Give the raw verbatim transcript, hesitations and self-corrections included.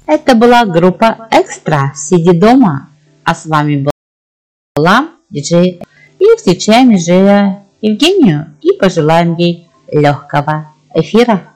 Это была группа Экстра «Сиди дома». А с вами была диджей. И встречаем диджея Евгению и пожелаем ей легкого эфира.